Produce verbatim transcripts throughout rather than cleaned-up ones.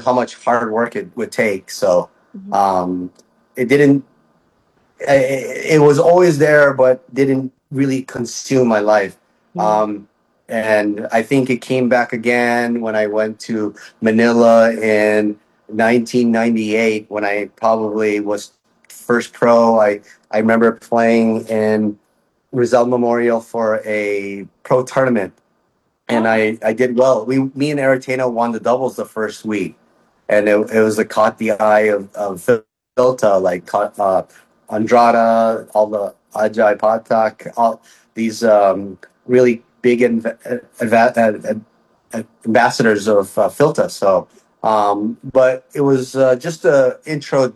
how much hard work it would take. So Mhm. um, it didn't. It, it was always there, but didn't really consume my life. Yeah. Um, and I think it came back again when I went to Manila in nineteen ninety-eight, when I probably was first pro. I I remember playing in Rizal Memorial for a pro tournament, and Oh. I, I did well. We, me and Aretano won the doubles the first week, and it, it was a caught the eye of, of Filta, like caught uh, Andrada, all the Ajay Patak, all these um, really big inv- adva- uh, uh, ambassadors of uh, Filta. So, um, but it was uh, just a intro,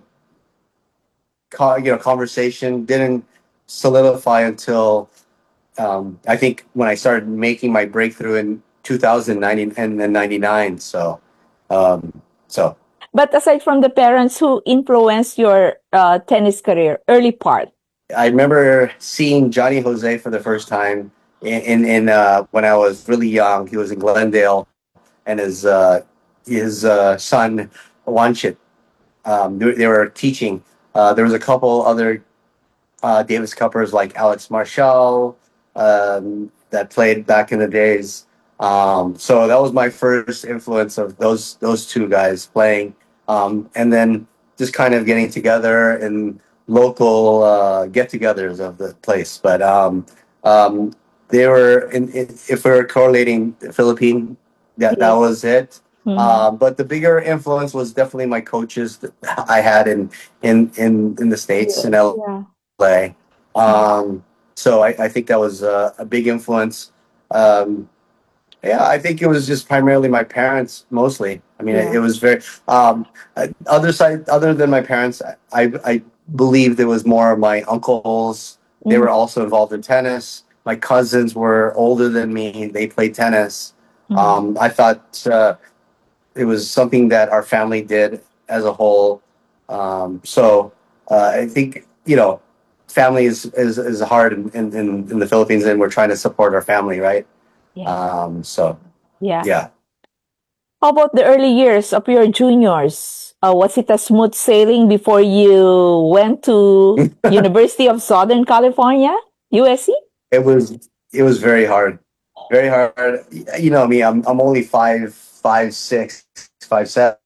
co- you know, conversation. Didn't solidify until um, I think when I started making my breakthrough in two thousand nine and then ninety-nine. So, um, so But aside from the parents who influenced your uh, tennis career, early part. I remember seeing Johnny Jose for the first time in, in, in uh, when I was really young. He was in Glendale, and his uh, his uh, son Wanchit. Um, they, they were teaching. Uh, there was a couple other uh, Davis Cuppers like Alex Marshall um, that played back in the days. Um, so that was my first influence of those those two guys playing, um, and then just kind of getting together in local uh, get-togethers of the place. But um, um, they were in, in, if we're correlating the Philippine, that that Yes. was it. Mhm. Uh, but the bigger influence was definitely my coaches that I had in in in, in the states in Yes. L. Yeah. play. Mhm. Um, so I, I think that was a, a big influence. Um, yeah, I think it was just primarily my parents, mostly. I mean, it, Yeah. it was very um, uh, other side, other than my parents. I I believe there was more of my uncles. They Mhm. were also involved in tennis. My cousins were older than me. They played tennis. Mhm. Um, I thought uh, it was something that our family did as a whole. Um, so uh, I think you know, family is is, is hard in, in, in the Philippines, and we're trying to support our family, right? Yes. Um, so Yeah. yeah, How about the early years of your juniors? Uh, was it a smooth sailing before you went to University of Southern California, U S C? it was it was very hard, very hard. You know me, I'm I'm only five five six five seven,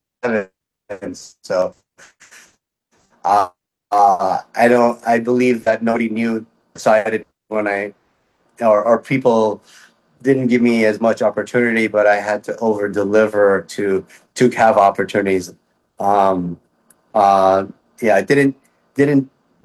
so uh, uh, I don't I believe that nobody knew decided when I or, or people didn't give me as much opportunity, but I had to over deliver to to have opportunities. Um, uh, yeah, I didn't didn't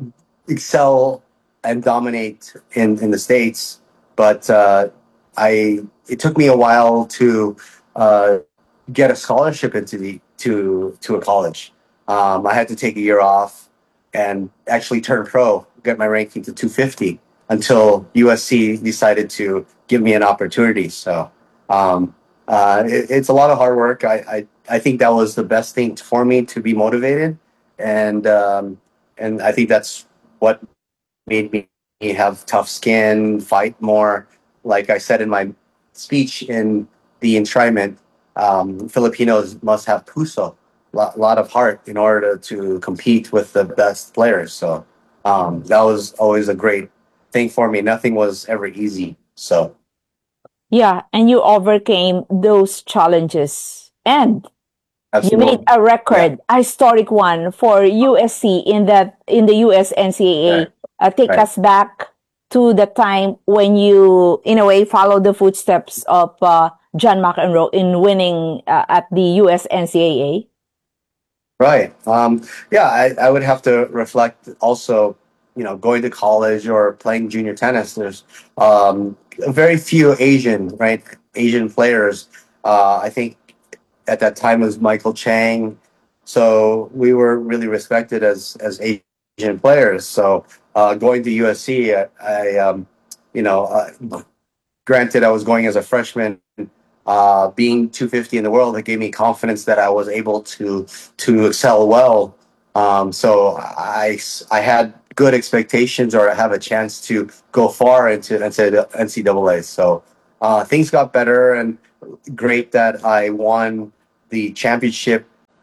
excel and dominate in, in the states, but uh, I it took me a while to uh, get a scholarship into the to to a college. Um, I had to take a year off and actually turn pro, get my ranking to two fifty until U S C decided to give me an opportunity. So um, uh, it, it's a lot of hard work. I, I I think that was the best thing for me to be motivated, and um, and I think that's what made me have tough skin, fight more. Like I said in my speech in the enshrinement, um, Filipinos must have puso, a lot, lot of heart in order to compete with the best players. So um, that was always a great thing for me. Nothing was ever easy. So Yeah, and you overcame those challenges. And you made absolutely, a yeah, record, a historic one for U S C in that in the U S N C A A. right, Uh, take right. us back to the time when you, in a way, followed the footsteps of uh, John McEnroe in winning uh, at the U S N C A A. Right. Um, yeah, I, I would have to reflect also, you know, going to college or playing junior tennis. There's um, very few Asian, right? Asian players. Uh, I think at that time it was Michael Chang. So we were really respected as as Asian players. So uh, going to U S C, I, I um, you know, uh, granted I was going as a freshman, uh, being two fifty in the world, it gave me confidence that I was able to to excel well. Um, so I I had good expectations, or have a chance to go far into N C double A. So uh, things got better, and great that I won the championship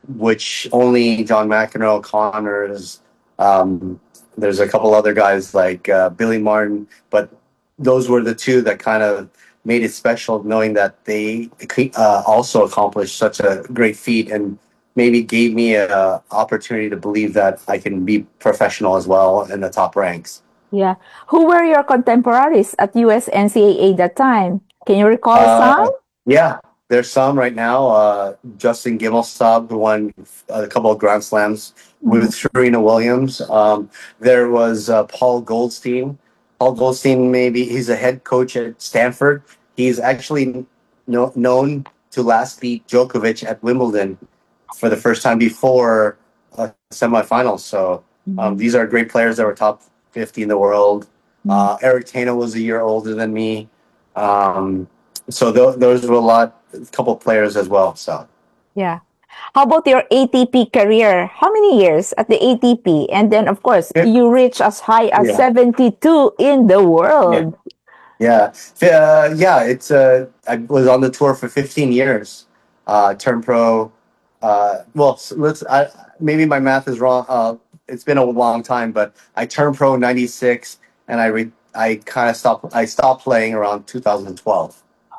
which only John McEnroe, Connors, um, there's a couple other guys like uh, Billy Martin, but those were the two that kind of made it special, knowing that they uh, also accomplished such a great feat and maybe gave me a opportunity to believe that I can be professional as well in the top ranks. Yeah. Who were your contemporaries at U S N C A A that time? Can you recall some? Uh, yeah, there's some right now. Uh, Justin Gimelstob, who won a couple of Grand Slams Mhm. with Serena Williams. Um, there was uh, Paul Goldstein. Paul Goldstein, maybe he's a head coach at Stanford. He's actually no, known to last beat Djokovic at Wimbledon for the first time before uh, semifinals. So um, Mhm. these are great players that were top fifty in the world. Mhm. Uh, Eric Tana was a year older than me. Um, so th- those were a lot, a couple players as well. So Yeah. How about your A T P career? How many years at the A T P? And then, of course, yeah, you reach as high as yeah, seventy-two in the yeah, world. yeah. Uh, yeah. It's uh, I was on the tour for fifteen years. Uh, turned pro. Uh, well, s- let's. I, maybe my math is wrong. Uh, it's been a long time, but I turned pro in ninety-six, and I re- I kind of stopped. I stopped playing around two thousand twelve.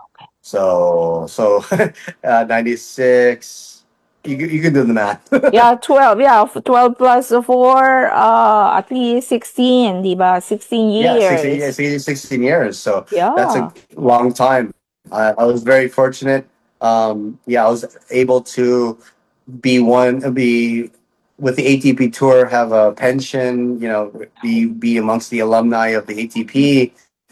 So so uh, ninety-six. You you can do the math. Yeah, twelve. Yeah, f- twelve plus four, uh, at least sixteen, di ba? sixteen Yeah, sixteen, yeah, years. sixteen sixteen years. So that's a Yeah. long time. I, I was very fortunate. Um, yeah, I was able to be one, be with the A T P tour, have a pension, you know, be, be amongst the alumni of the A T P.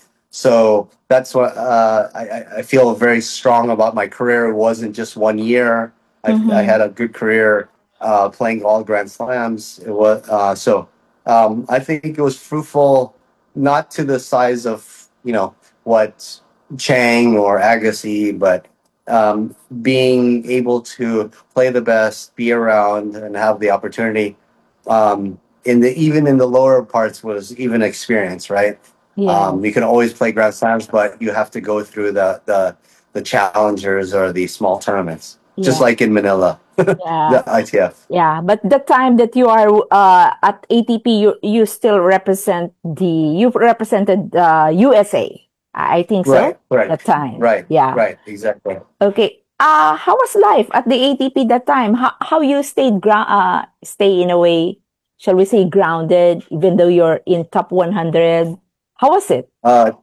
So that's what uh, I, I I feel very strong about my career. It wasn't just one year. I, I Mm-hmm. had a good career uh, playing all Grand Slams. It was uh, so um, I think it was fruitful, not to the size of you know what Chang or Agassi, but um, being able to play the best, be around, and have the opportunity um, in the even in the lower parts was even experience, right? Um, you Yes. can always play Grand Slams, but you have to go through the the the challengers or the small tournaments, just Yeah. like in Manila, Yeah. the I T F. Yeah. But the time that you are uh, at A T P, you you still represent the you represented uh, U S A. I I think so. Right, right, That time. right, Yeah. right, exactly. Okay. Uh, how was life at the A T P that time? How how you stayed gra- uh stay in a way, shall we say, grounded, even though you're in top one hundred? How was it? Uh,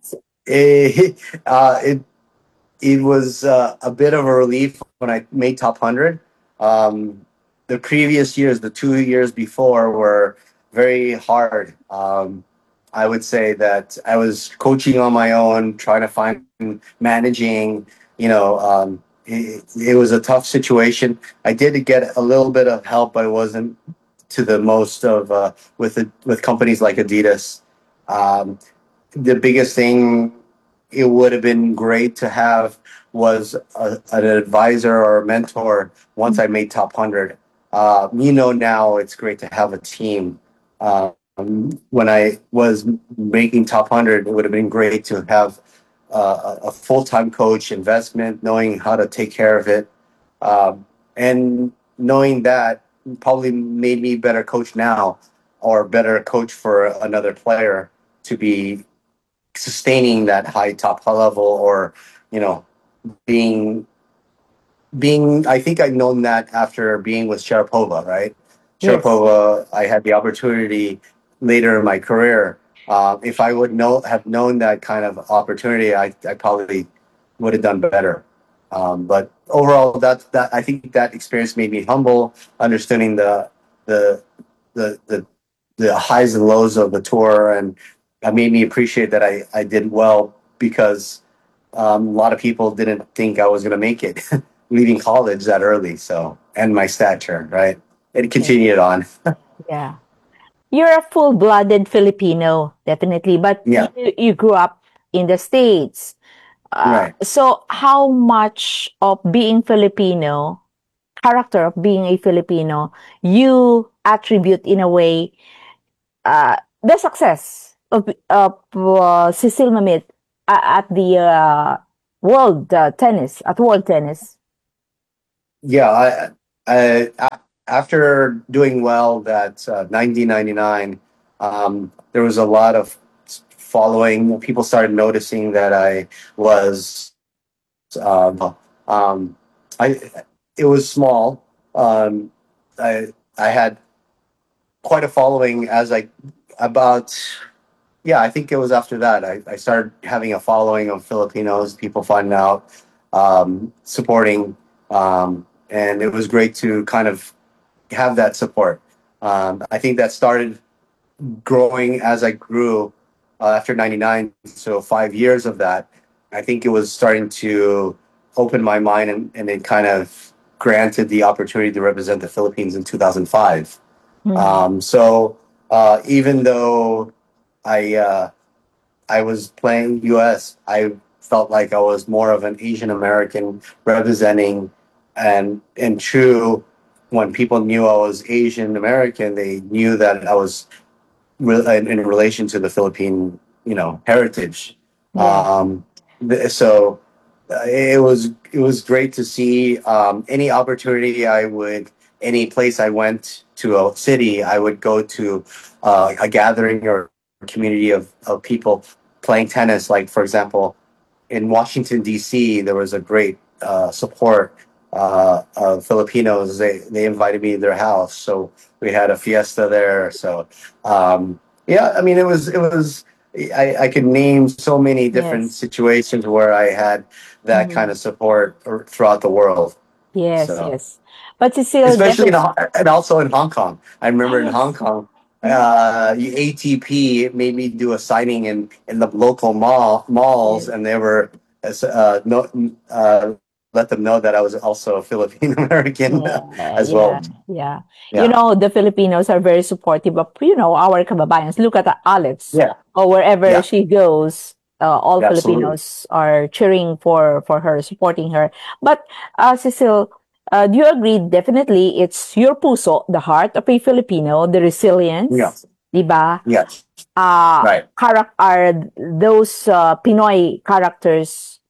it, uh, it it was uh, a bit of a relief when I made top one hundred. Um, the previous years, the two years before, were very hard. Um, I would say that I was coaching on my own, trying to find managing. You know, um, it, it was a tough situation. I did get a little bit of help, but it wasn't to the most of uh, with the, with companies like Adidas. Um, the biggest thing it would have been great to have was a, an advisor or a mentor once I made top one hundred. Uh, you know, now it's great to have a team. Um, when I was making top one hundred, it would have been great to have uh, a, a full time coach, investment, knowing how to take care of it. Um, and knowing that probably made me better coach now or better coach for another player to be sustaining that high top level or you know being being I think I've known that after being with Sharapova, right? Yes. Sharapova, I had the opportunity later in my career. Uh, if I would know have known that kind of opportunity, I, I probably would have done better. Um, but overall, that that I think that experience made me humble, understanding the the the the, the highs and lows of the tour, and it made me appreciate that I, I did well because um, a lot of people didn't think I was going to make it leaving college that early. So, and my stature, right? It Yes. continued on. Yeah. You're a full-blooded Filipino, definitely, but you, Yeah, you grew up in the States. Uh, right. so how much of being Filipino, character of being a Filipino, you attribute in a way uh, the success of, of uh, Cecile Mamit uh, at the uh, world uh, tennis, at world tennis? Yeah, I uh, a- after doing well that uh, nineteen ninety-nine, um, there was a lot of following. People started noticing that I was, um, um, I, it was small. Um, I, I had quite a following as I, about, yeah, I think it was after that. I, I started having a following of Filipinos, people finding out, um, supporting, um, and it was great to kind of have that support. Um, I think that started growing as I grew uh, after ninety-nine. So five years of that, I think it was starting to open my mind, and, and it kind of granted the opportunity to represent the Philippines in two thousand five. Mm. Um, so uh, even though I, uh, I was playing U S, I felt like I was more of an Asian American representing, and and true. When people knew I was Asian American, they knew that I was re- in, in relation to the Philippine, you know, heritage. Yes. Um, th- so uh, it was it was great to see, um, any opportunity I would, any place I went to a city, I would go to uh, a gathering or community of, of people playing tennis. Like for example, in Washington D C, there was a great uh, support uh, of Filipinos. They they invited me to their house, so we had a fiesta there. So um, yeah, I mean, it was it was. I, I could name so many different Yes. situations where I had that kind Mhm. of support ar- throughout the world. Yes, So yes. But Cecile, especially in definitely. Ho- and also in Hong Kong. I Ah, remember in Hong yes. Kong, Yeah. uh, A T P made me do a signing in in the local mall malls, Yes. and they were uh, no, uh, let them know that I was also a Filipino American Yeah, as yeah, well. yeah. You Yeah, know, the Filipinos are very supportive of, you know, our kababayans. Look at Alex, yeah, or wherever yeah, she goes, uh, all yeah, absolutely. Filipinos are cheering for for her, supporting her. But uh, Cecile, uh, do you agree? Definitely, it's your puso, the heart of a Filipino, the Yeah, resilience, di ba? yes, Uh, right. charac- are those uh, Pinoy characters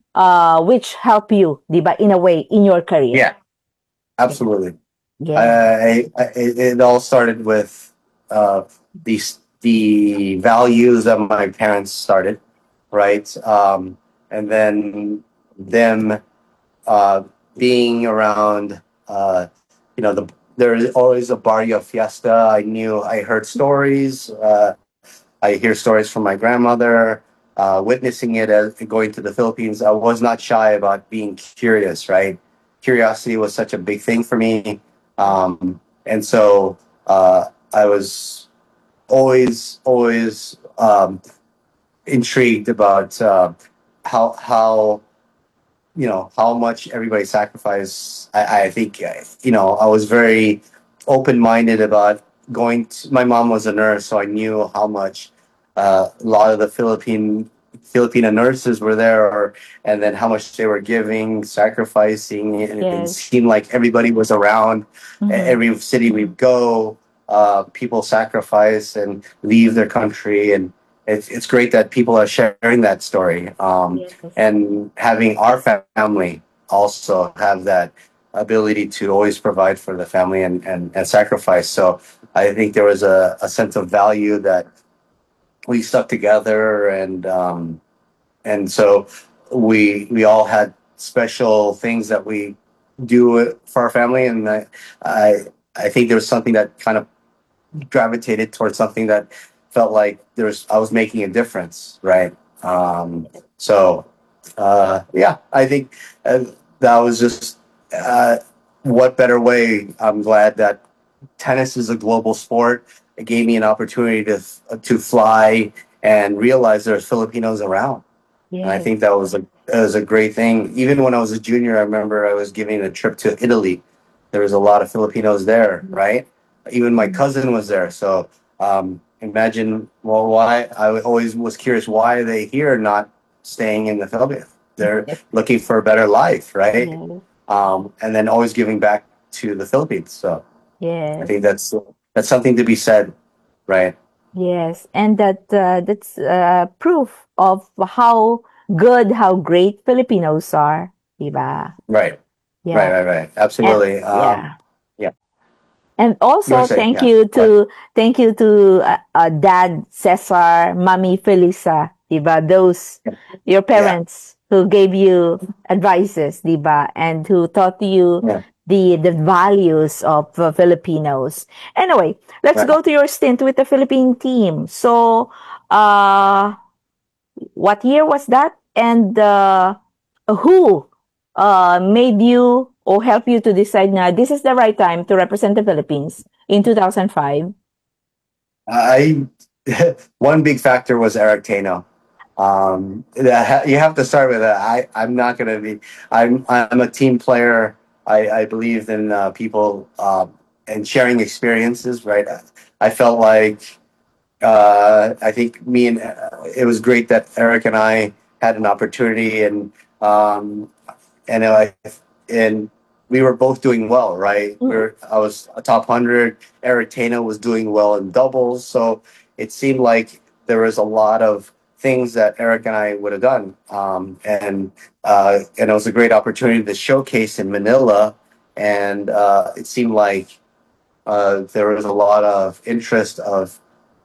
uh, which help you, di ba, in a way, in your career. Yeah, absolutely. Yeah. I, I it, it all started with uh, these the values that my parents started, right? Um, and then them uh, being around, uh, you know, the there's always a barrio fiesta. I knew I heard stories. Uh, I hear stories from my grandmother. Uh, witnessing it as going to the Philippines, I was not shy about being curious. Right, curiosity was such a big thing for me, um, and so uh, I was always, always um, intrigued about uh, how how you know how much everybody sacrificed. I, I think uh, you know I was very open minded about going. To, my mom was a nurse, so I knew how much uh, a lot of the Philippine Filipino nurses were there, or, and then how much they were giving, sacrificing. And it Yes. seemed like everybody was around. E- Mhm. Every city we go, uh, people sacrifice and leave their country, and it's it's great that people are sharing that story. Um, Yes. and having our family also have that ability to always provide for the family, and, and, and sacrifice. So I think there was a, a sense of value that we stuck together, and um, and so we we all had special things that we do for our family, and I I, I think there was something that kind of gravitated towards something that felt like there's I was making a difference, right? Um, so uh, yeah, I think uh, that was just uh, what better way. I'm glad that tennis is a global sport. It gave me an opportunity to to fly and realize there's Filipinos around, and I Yes. think that was a that was a great thing. Even when I was a junior, I remember I was giving a trip to Italy. There was a lot of Filipinos there, right? Even my Mhm. cousin was there. So um, imagine, well, why I always was curious, why are they here, not staying in the Philippines? They're looking for a better life, right? Yes. Um, and then always giving back to the Philippines. So I Yes. think that's that's something to be said, right? Yes. And that uh, that's uh, proof of how good, how great Filipinos are, 'di ba? Right. Right, Yeah. right, right. And Absolutely. Um, yeah. yeah. And You were also saying, thank yeah. you What? to thank you to uh, uh, Dad Cesar, Mommy Felisa, diba? Those your Yeah, parents who gave you advices, diba? And who taught you yeah. the the values of uh, Filipinos. Anyway, let's Right. go to your stint with the Philippine team. So, uh what year was that? And uh, who uh, made you or help you to decide now this is the right time to represent the Philippines in two thousand five? I one big factor was Eric Tano. Um, that- you have to start with that. I I'm not going to be. I'm I'm a team player. I, I believe in uh, people uh, and sharing experiences. Right. I felt like uh, I think me and uh, it was great that Eric and I had an opportunity, and um, and I and we were both doing well, right? We Mm. were I was a top hundred. Eric Tana was doing well in doubles, so it seemed like there was a lot of things that Eric and I would have done, um, and uh, and it was a great opportunity to showcase in Manila, and uh, it seemed like uh, there was a lot of interest of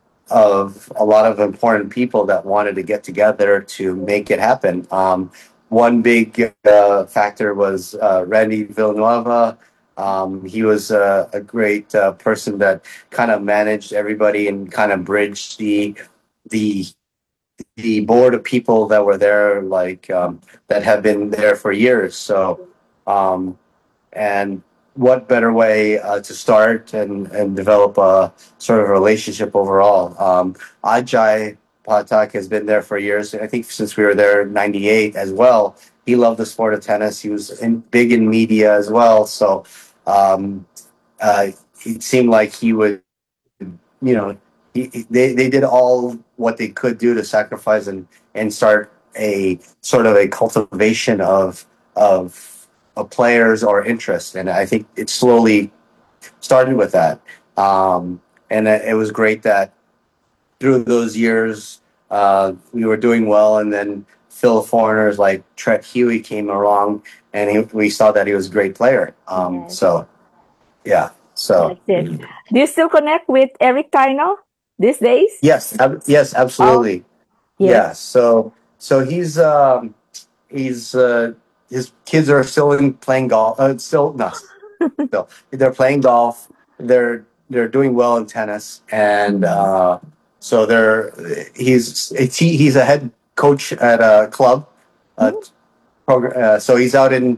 of a lot of important people that wanted to get together to make it happen. Um, one big uh, factor was uh, Randy Villanueva. Um, he was uh, a great uh, person that kind of managed everybody and kind of bridged the the the board of people that were there, like um, that have been there for years. So um, and what better way uh, to start and, and develop a sort of relationship overall? Um, Ajay Patak has been there for years. I think since we were there in ninety-eight as well. He loved the sport of tennis. He was in, big in media as well. So um, uh, it seemed like he would, you know, he, he- they, they did all what they could do to sacrifice and, and start a sort of a cultivation of, of, of players or interest. And I think it slowly started with that. Um, and it, it was great that through those years, uh, we were doing well. And then Phil foreigners like Tret Huey came along and he, we saw that he was a great player. Um, Yes, so, yeah. So, that's it. Do you still connect with Eric Tino these days? yes, ab- yes, Oh, absolutely. yes. Yeah, so so he's um he's uh his kids are still in playing golf. Uh, still no, still they're playing golf. They're they're doing well in tennis, and Mm. uh, so they're he's he, he's a head coach at a club. Uh, Mm. program. Uh, so he's out in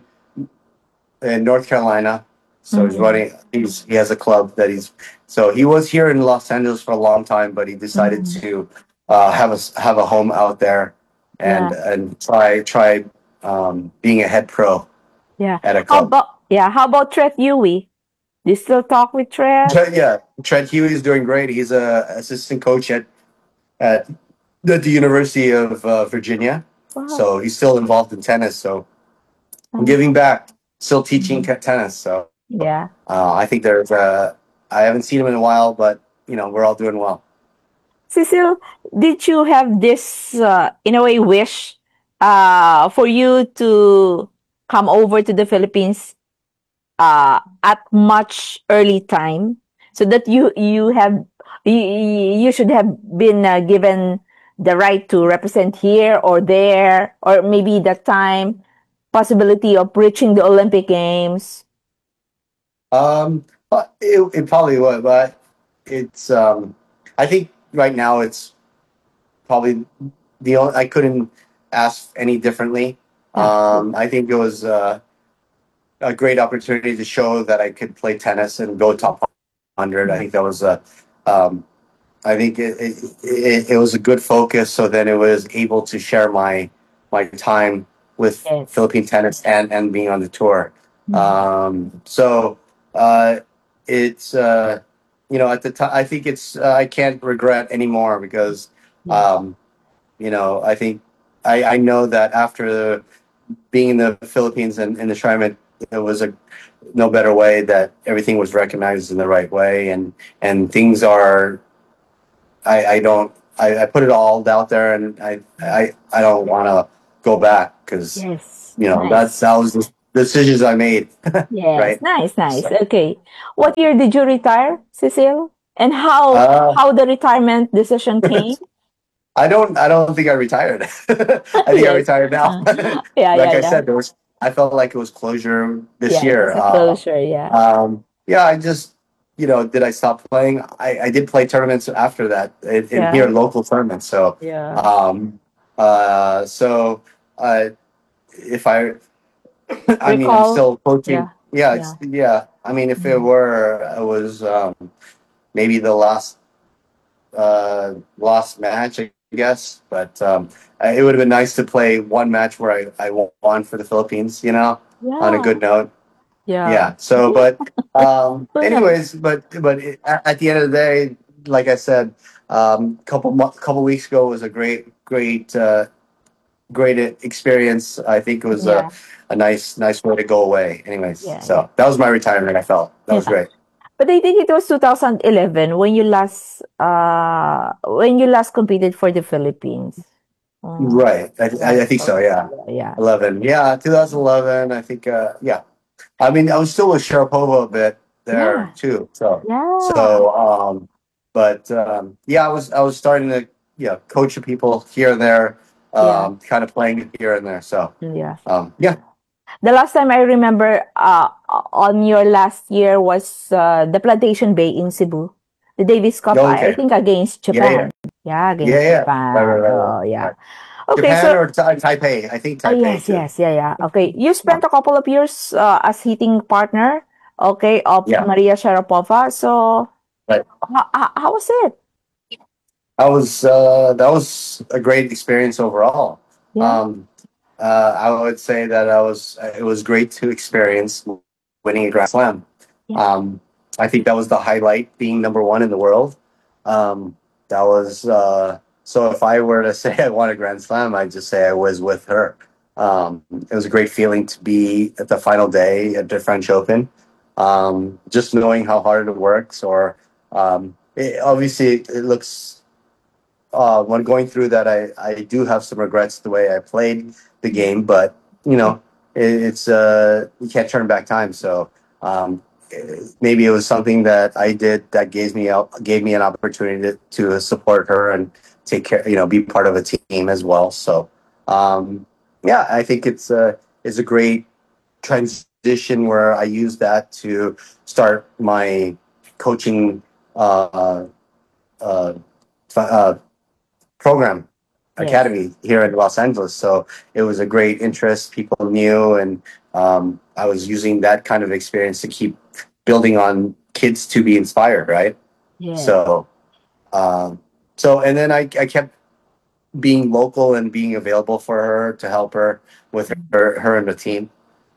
in North Carolina. So he's Mm. running. He's he has a club that he's. So he was here in Los Angeles for a long time, but he decided Mm. to uh, have a have a home out there and Yeah, and try try um, being a head pro yeah. at a How club. about yeah? How about Tret Yui? Do you still talk with Tret? Tre- yeah, Trent Huey is doing great. He's a assistant coach at at the, the University of uh, Virginia. Wow. So he's still involved in tennis. So I'm Uh, giving back, still teaching mhm. ca- tennis. So Yeah. uh, I think there's uh, I haven't seen him in a while, but you know we're all doing well. Cecile, did you have this, uh, in a way, wish uh, for you to come over to the Philippines uh, at much early time, so that you you have you, you should have been uh, given the right to represent here or there, or maybe that time possibility of reaching the Olympic Games? Um, but it, it probably would, but it's um, I think right now it's probably the only I couldn't ask any differently. Yeah. Um, I think it was uh, a great opportunity to show that I could play tennis and go top one hundred. I think that was a um, I think it, it, it, it was a good focus. So then it was able to share my my time with Yes. Philippine tennis and and being on the tour. Mhm. Um, so uh, it's uh, you know at the time I think it's uh, I can't regret anymore because Yeah. um, you know I think I, I know that after the, being in the Philippines and in the tournament, it was a no better way that everything was recognized in the right way and and things are I, I don't. I, I put it all out there, and I I, I don't want to go back because Yes. you know that's Nice. that was just decisions I made, Yes, right? nice, nice. So, Okay. What year did you retire, Cecile? And how uh, how the retirement decision came? I don't. I don't think I retired. I think I Yes. retired now. Uh, yeah, Like yeah, I yeah. said, there was. I felt like it was closure this Yeah, it was year. a Uh, closure, yeah. um, yeah, I just, you know, did I stop playing? I, I did play tournaments after that in, in here, Yeah. local tournaments. So, Yeah. um, uh, so uh, if I, I mean, I'm Recall. still coaching. Yeah. Yeah, it's Yeah. yeah. I mean, if it Mhm. were, it was um, maybe the last uh, lost match, I guess. But um, it would have been nice to play one match where I, I won for the Philippines, you know, on a Yeah. good note. Yeah. Yeah. So, but um, So nice. anyways, but but it, at at the end of the day, like I said, um, couple mo- couple weeks ago was a great great uh, great experience. I think it was a Yeah. a nice nice way to go away. Anyways, Yeah. Yeah. so that was my retirement. I felt that was Yeah. great. But I think it was two thousand eleven when you last uh when you last competed for the Philippines. Mm, Right. I, I right. I think so. Okay. Yeah. Yeah. Yeah. Eleven. Yeah. twenty eleven. I think. Uh, yeah. I mean, I was still with Sharapova a bit there Yeah. too. So, Yeah. so, um, but um, yeah, I was I was starting to yeah coach the people here and there, Yeah. um, kind of playing here and there. So, Yeah. um, yeah. The last time I remember uh, on your last year was uh, the Plantation Bay in Cebu. The Davis Cup, Oh, I I okay. think against Yeah, yeah, Japan. Yeah, yeah, against yeah. Right, right, Japan. right, right. Oh, yeah. Right. Okay, Japan so, or Ta- Taipei? I think oh, Taipei yes, too. yes, yeah, yeah. Okay, you Yeah, spent a couple of years uh, as hitting partner, okay, of yeah. Maria Sharapova. So, Right. how, how was it? That was uh, that was a great experience overall. Yeah, Um, uh, I would say that I was it was great to experience winning a Grand Slam. yeah, Um, I think that was the highlight, being number one in the world. Um, that was uh, so. If I were to say I won a Grand Slam, I'd just say I was with her. Um, it was a great feeling to be at the final day at the French Open. Um, just knowing how hard it works, or um, it, obviously it looks uh, when going through that, I, I do have some regrets the way I played the game, but you know, it, it's uh, you can't turn back time. So um, eh, maybe it was something that I did that gave me out gave me an opportunity to, to support her and take care, you know, be part of a team as well. So um, yeah, I think it's a it's a great transition where I use that to start my coaching uh, uh, uh, program yes, academy here in Los Angeles. So it was a great interest. People knew, and um, I was using that kind of experience to keep building on kids to be inspired, right? yes, So, um, so and then I, I kept being local and being available for her to help her with her, her and the team.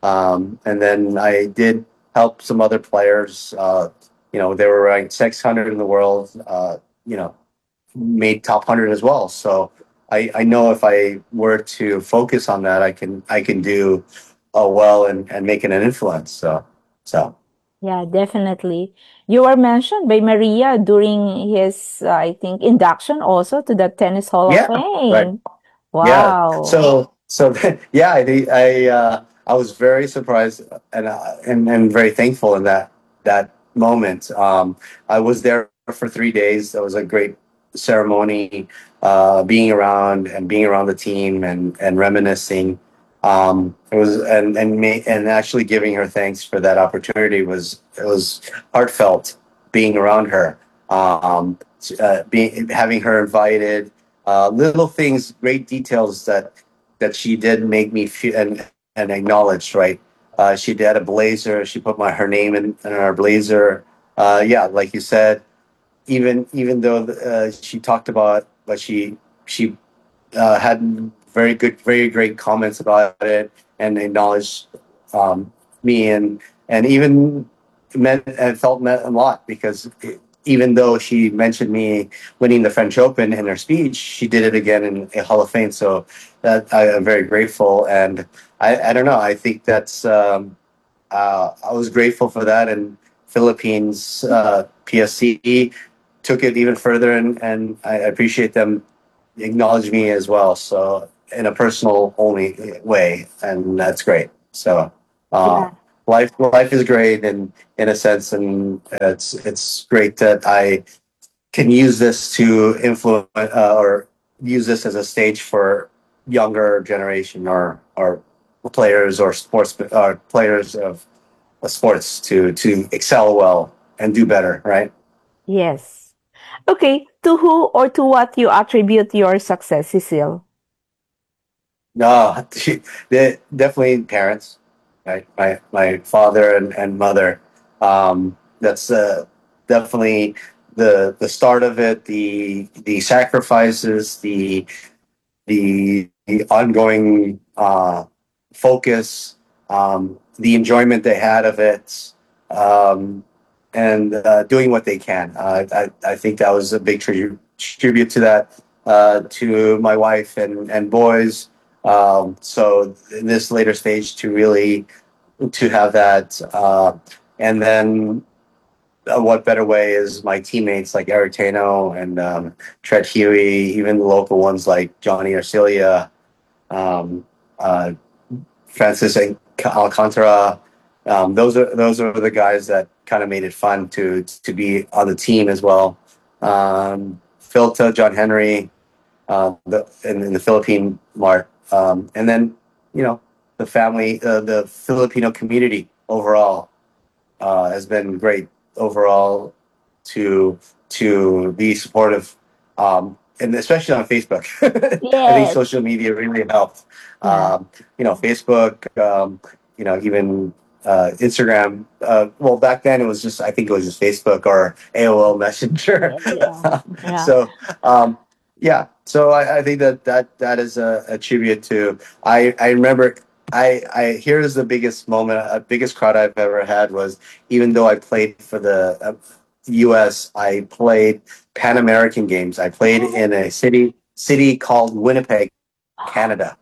Um, and then I did help some other players. Uh, you know, they were ranked six hundred in the world. Uh, you know, made top one hundred as well. So I, I know if I were to focus on that, I can I can do uh, well and, and make it an influence. So so yeah, definitely. You were mentioned by Maria during his, uh, I think, induction also to the Tennis Hall of yeah, right. Fame. Yeah. Wow. So so yeah, I I uh, I was very surprised and uh, and and very thankful in that that moment. Um, I was there for three days. That was a great ceremony. Uh, being around and being around the team and and reminiscing. Um, it was and and me and actually giving her thanks for that opportunity was it was heartfelt being around her. Um, uh, being having her invited uh, little things, great details that that she did make me feel and and acknowledged. Right, uh, she had a blazer. She put my her name in, in our blazer. Uh, yeah, like you said, even even though uh, she talked about, but she she uh, had very good, very great comments about it and acknowledged um, me and and even meant and felt meant a lot because even though she mentioned me winning the French Open in her speech, she did it again in a Hall of Fame. So that I am very grateful, and I, I don't know. I think that's um, uh, I was grateful for that, and Philippines uh, P S C took it even further, and, and I appreciate them acknowledge me as well. So in a personal only way, and that's great. So Uh, Yeah. life life is great, and in a sense, and it's it's great that I can use this to influence uh, or use this as a stage for younger generation or or players or sports or players of sports to to excel well and do better, right? Yes. Okay. To who or to what you attribute your success, Cecile? No, they, definitely parents, right? My my father and, and mother. Um, that's uh, definitely the the start of it. The the sacrifices, the the, the ongoing uh, focus, um, the enjoyment they had of it, um, and uh, doing what they can. Uh, I, I think that was a big tri- tribute to that, uh, to my wife and, and boys. Um, so in this later stage to really to have that, uh, and then uh, what better way is my teammates like Eric Tano and um, Tread Huey, even the local ones like Johnny Arcilia, um, uh, Francis Alcantara. Um, those are those are the guys that kind of made it fun to to be on the team as well. Um, Philta, John Henry, uh, the, in, in the Philippine Mart, um, and then you know the family, uh, the Filipino community overall uh, has been great overall to to be supportive, um, and especially on Facebook. I think Yes. social media really helped. Yeah. Um, you know, Facebook. Um, you know, even uh, Instagram. Uh, well, back then it was just I think it was just Facebook or A O L Messenger. Yeah. Yeah. Yeah. so um, yeah, so I, I think that that that is a, a tribute to. I I remember. I, I here's the biggest moment, uh, biggest crowd I've ever had was even though I played for the uh, U S, I played Pan American Games. I played in a city city called Winnipeg, Canada,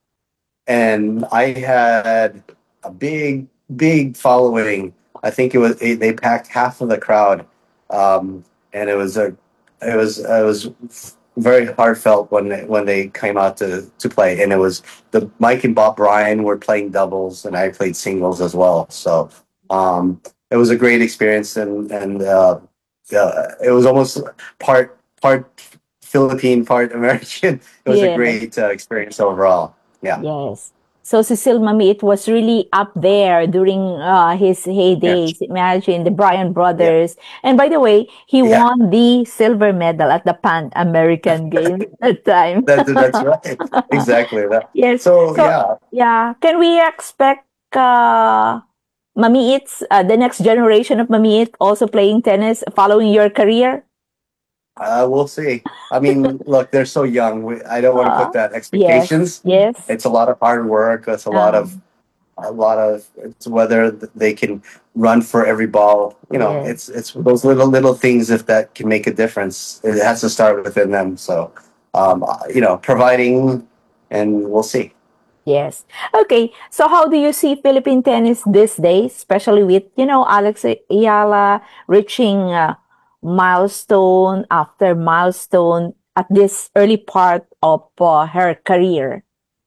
and I had a big big following. I think it was they packed half of the crowd, um, and it was a it was it was very heartfelt when they, when they came out to to play, and it was the Mike and Bob Bryan were playing doubles, and I played singles as well. So um, it was a great experience, and and uh, uh, it was almost part part Philippine, part American. It was a Yes. great uh, experience overall. Yeah. Yes. So Cecile Mami, it was really up there during uh, his Yeah. heydays. Imagine the Bryan Yeah. brothers. And by the way, he Yeah. won the silver medal at the Pan American Games at that time. That, that's right. Exactly that. Yes. So So yeah, yeah, can we expect uh, Mami It's, uh, the next generation of Mami It also playing tennis following your career? uh, we'll see. I mean, look, they're so young. We, I don't want to Uh, put that yes. expectations. Yes. It's a lot of hard work. It's a lot of Um, a lot of it's whether they can run for every ball. You know, yes. it's it's those little little things if that can make a difference. It has to start within them. So, um, you know, providing, and we'll see. Yes. Okay. So how do you see Philippine tennis these days, especially with, you know, Alex Ayala reaching uh, milestone after milestone at this early part of uh, her career?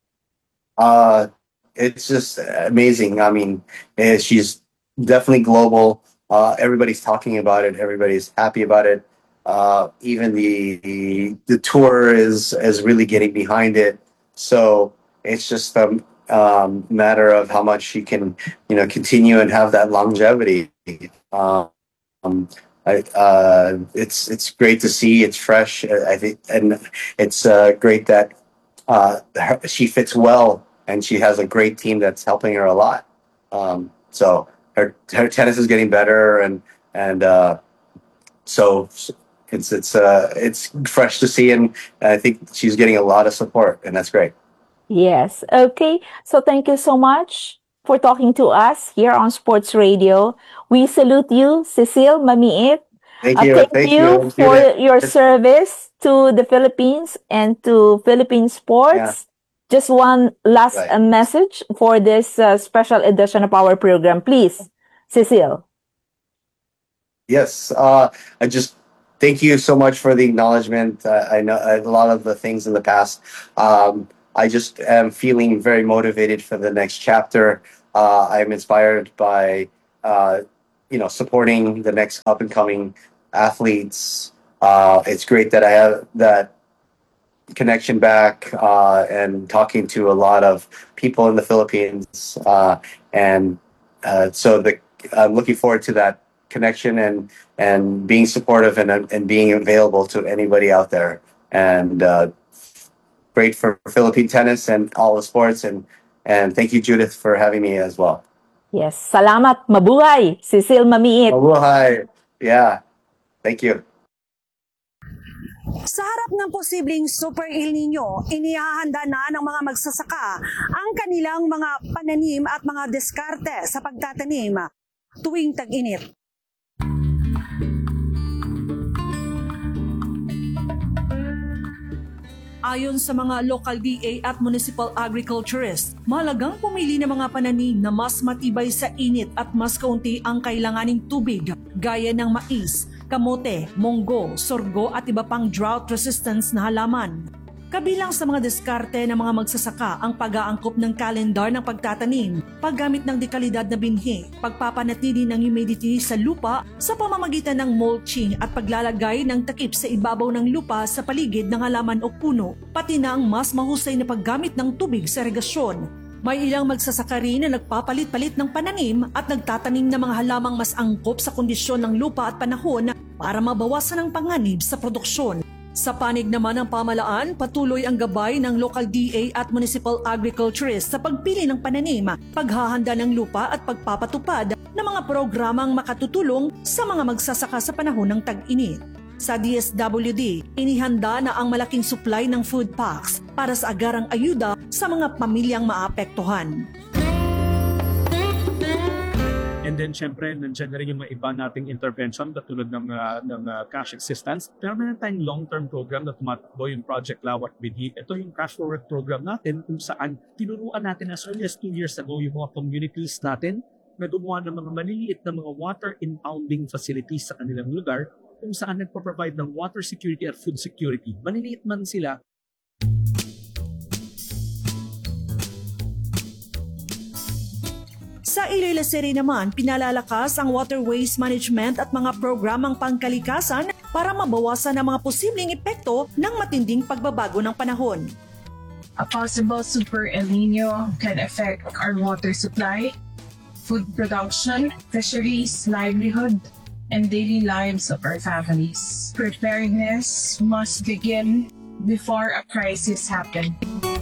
Uh, it's just amazing. I mean, eh, she's definitely global. Uh, everybody's talking about it. Everybody's happy about it. Uh, even the, the the tour is is really getting behind it. So it's just a um, matter of how much she can, you know, continue and have that longevity. Um, I, uh, it's it's great to see. It's fresh. I think, and it's uh, great that uh, her, she fits well, and she has a great team that's helping her a lot. Um, so her her tennis is getting better, and and uh, so it's it's uh, it's fresh to see, and I think she's getting a lot of support, and that's great. Yes. Okay. So thank you so much for talking to us here on Sports Radio. We salute you, Cecile Mamiit. Thank Uh, you, thank thank you you, for Judith. your service to the Philippines and to Philippine Yeah, sports. Just one last right. uh, message for this uh, special edition of our program, please, Cecile. Yes, uh, I just thank you so much for the acknowledgement. Uh, I know a lot of the things in the past. Um, I just am feeling very motivated for the next chapter. Uh, I'm inspired by uh, you know supporting the next up and coming athletes. Uh, it's great that I have that connection back uh, and talking to a lot of people in the Philippines, uh, and uh, so the I'm looking forward to that connection and and being supportive and and being available to anybody out there. And uh, great for Philippine tennis and all the sports. And and thank you, Judith, for having me as well. Yes, salamat, mabuhay, Cecil Mamiit. Mabuhay. Yeah, thank you. Sa harap ng posibleng Super El Nino, inihahanda na ng mga magsasaka ang kanilang mga pananim at mga diskarte sa pagtatanim tuwing tag-init. Ayon sa mga local D A at municipal agriculturists, mahalagang pumili ng mga pananim na mas matibay sa init at mas kaunti ang kailanganing tubig, gaya ng mais, kamote, monggo, sorgo at iba pang drought resistance na halaman. Kabilang sa mga diskarte ng mga magsasaka ang pag-aangkop ng kalendar ng pagtatanim, paggamit ng dekalidad na binhi, pagpapanatili ng humidity sa lupa sa pamamagitan ng mulching at paglalagay ng takip sa ibabaw ng lupa sa paligid ng halaman o puno, pati na ang mas mahusay na paggamit ng tubig sa irigasyon. May ilang magsasaka rin na nagpapalit-palit ng pananim at nagtatanim ng mga halamang mas angkop sa kondisyon ng lupa at panahon para mabawasan ang panganib sa produksyon. Sa panig naman ng pamalaan, patuloy ang gabay ng local D A at municipal agriculturists sa pagpili ng pananim, paghahanda ng lupa at pagpapatupad ng mga programang makatutulong sa mga magsasaka sa panahon ng tag-init. Sa D S W D, inihanda na ang malaking supply ng food packs para sa agarang ayuda sa mga pamilyang maapektuhan. And then, syempre, nandiyan na rin yung mga iba nating intervention katulad ng, uh, ng uh, cash assistance. Pero meron tayong long-term program na tumatakbo, yung Project Lawat Binhi. Ito yung cash forward program natin kung saan tinuruan natin as early as two years ago yung mga communities natin na gumawa ng mga maliliit na mga water impounding facilities sa kanilang lugar kung saan nagpo-provide ng water security at food security. Maliliit man sila, Sa Iloilo City naman, pinalalakas ang water waste management at mga programang pangkalikasan para mabawasan ang mga posibleng epekto ng matinding pagbabago ng panahon. A possible Super El Nino can affect our water supply, food production, fisheries, livelihood, and daily lives of our families. Preparedness must begin before a crisis happens.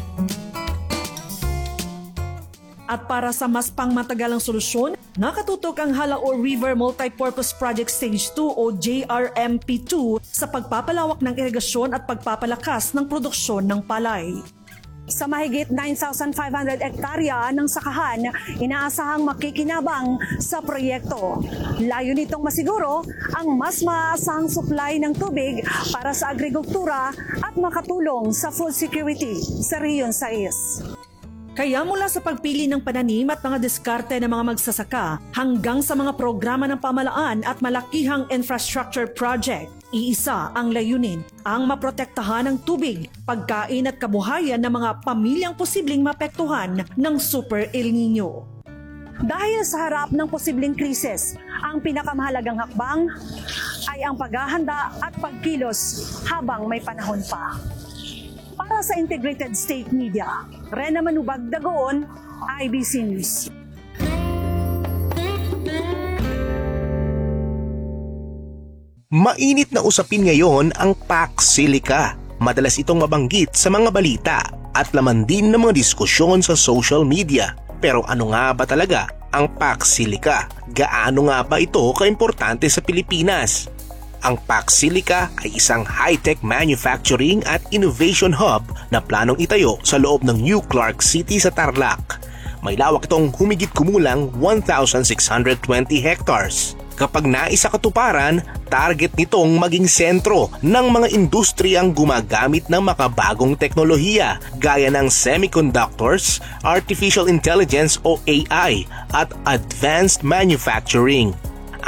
At para sa mas pangmatagalang solusyon, nakatutok ang Halaor River Multipurpose Project Stage two o J R M P two sa pagpapalawak ng irigasyon at pagpapalakas ng produksyon ng palay. Sa mahigit nine thousand five hundred hektarya ng sakahan, inaasahang makikinabang sa proyekto. Layo nitong masiguro ang mas maaasahang supply ng tubig para sa agrikultura at makatulong sa food security sa Region sais. Kaya mula sa pagpili ng pananim at mga diskarte ng mga magsasaka hanggang sa mga programa ng pamalaan at malakihang infrastructure project, iisa ang layunin, ang maprotektahan ng tubig, pagkain at kabuhayan ng mga pamilyang posibleng mapektuhan ng Super El Nino. Dahil sa harap ng posibleng krisis, ang pinakamahalagang hakbang ay ang paghahanda at pagkilos habang may panahon pa. Para sa Integrated State Media, Rena Manubag Dagoon, I B C News. Mainit na usapin ngayon ang Pax Silica. Madalas itong mabanggit sa mga balita at laman din ng mga diskusyon sa social media. Pero ano nga ba talaga ang Pax Silica? Gaano nga ba ito kaimportante sa Pilipinas? Ang Pax Silica ay isang high-tech manufacturing at innovation hub na planong itayo sa loob ng New Clark City sa Tarlac. May lawak itong humigit kumulang one thousand six hundred twenty hectares. Kapag naisa katuparan, target nitong maging sentro ng mga industriyang gumagamit ng makabagong teknolohiya gaya ng semiconductors, artificial intelligence o A I at advanced manufacturing.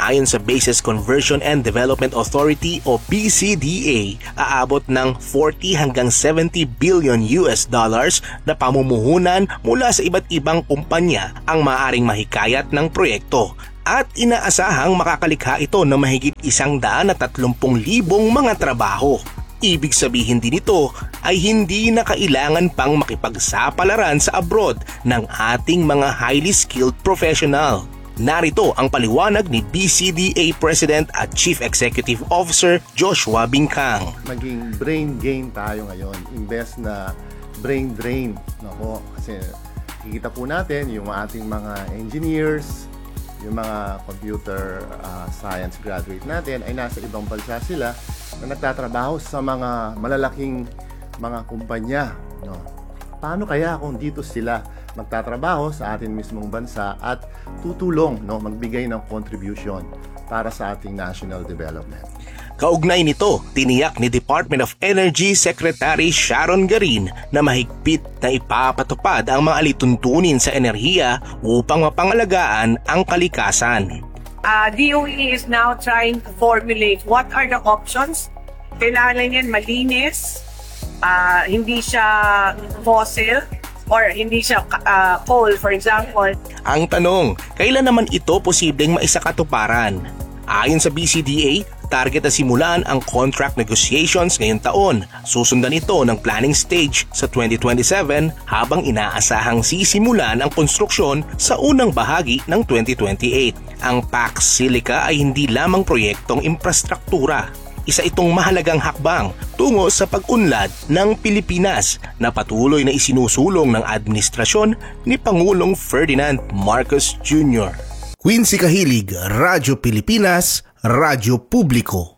Ayon sa Bases Conversion and Development Authority o B C D A, aabot ng forty hanggang seventy billion U S dollars na pamumuhunan mula sa iba't ibang kumpanya ang maaaring mahikayat ng proyekto. At inaasahang makakalikha ito ng mahigit isang daan at tatlumpung libong mga trabaho. Ibig sabihin din ito ay hindi na kailangan pang makipagsapalaran sa abroad ng ating mga highly skilled professional. Narito ang paliwanag ni B C D A President at Chief Executive Officer Joshua Bingkang. Maging brain gain tayo ngayon, imbes na brain drain. Nako, kasi kikita po natin yung ating mga engineers, yung mga computer uh, science graduate natin ay nasa ibang bansa sila na nagtatrabaho sa mga malalaking mga kumpanya. No? Paano kaya kung dito sila magtatrabaho sa ating mismong bansa at tutulong, no, magbigay ng contribution para sa ating national development? Kaugnay nito, tiniyak ni Department of Energy Secretary Sharon Garin na mahigpit na ipapatupad ang mga alituntunin sa enerhiya upang mapangalagaan ang kalikasan. Uh, D O E is now trying to formulate what are the options. Kailangan yan malinis, uh, hindi siya fossil, or hindi siya uh, coal, for example. Ang tanong, kailan naman ito posibleng maisakatuparan? Ayon sa B C D A, target na simulan ang contract negotiations ngayong taon. Susundan ito ng planning stage sa twenty twenty-seven habang inaasahang sisimulan ang konstruksyon sa unang bahagi ng twenty twenty-eight. Ang Pax Silica ay hindi lamang proyektong infrastruktura. Isa itong mahalagang hakbang tungo sa pag-unlad ng Pilipinas na patuloy na isinusulong ng administrasyon ni Pangulong Ferdinand Marcos Junior Quincy Kahilig, Radyo Pilipinas, Radyo Publiko.